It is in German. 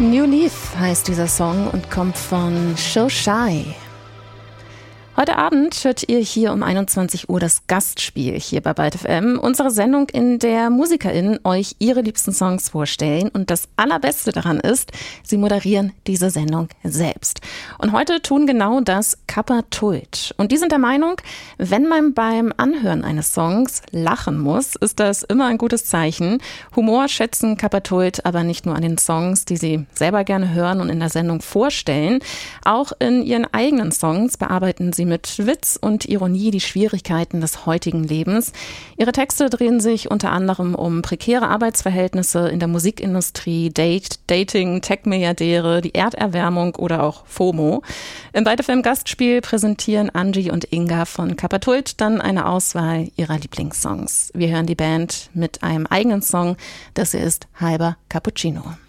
New Leaf heißt dieser Song und kommt von So Shy. Heute Abend hört ihr hier um 21 Uhr das Gastspiel hier bei Byte FM. Unsere Sendung, in der MusikerInnen euch ihre liebsten Songs vorstellen. Und das Allerbeste daran ist, sie moderieren diese Sendung selbst. Und heute tun genau das Kappa Tuit. Und die sind der Meinung, wenn man beim Anhören eines Songs lachen muss, ist das immer ein gutes Zeichen. Humor schätzen Kappa Tuit aber nicht nur an den Songs, die sie selber gerne hören und in der Sendung vorstellen. Auch in ihren eigenen Songs bearbeiten sie mit Witz und Ironie die Schwierigkeiten des heutigen Lebens. Ihre Texte drehen sich unter anderem um prekäre Arbeitsverhältnisse in der Musikindustrie, Dating, Tech-Milliardäre, die Erderwärmung oder auch FOMO. Im Byte FM Gastspiel präsentieren Angie und Inga von Kappa Tuit dann eine Auswahl ihrer Lieblingssongs. Wir hören die Band mit einem eigenen Song, das hier ist Halber Cappuccino.